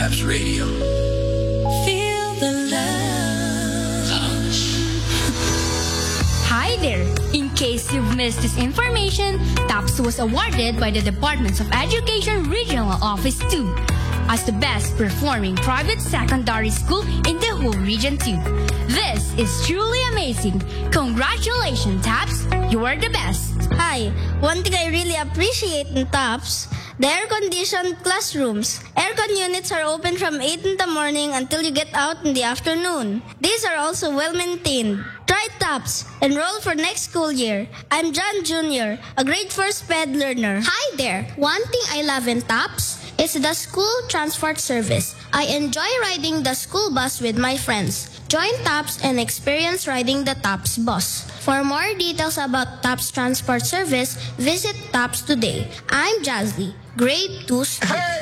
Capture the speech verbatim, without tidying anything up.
Tabs Radio. Feel the love. Hi there! In case you've missed this information, TAPS was awarded by the Departments of Education Regional Office two as the best performing private secondary school in the whole region two. This is truly amazing. Congratulations, TAPS! You are the best! Hi, one thing I really appreciate in TAPS, the air-conditioned classrooms. Aircon units are open from eight in the morning until you get out in the afternoon. These are also well-maintained. Try TAPS. Enroll for next school year. I'm John Junior, a grade four SPED learner. Hi there. One thing I love in TAPS is the school transport service. I enjoy riding the school bus with my friends. Join TAPS and experience riding the TAPS bus. For more details about TAPS transport service, visit TAPS today. I'm Jazzy, grade two student.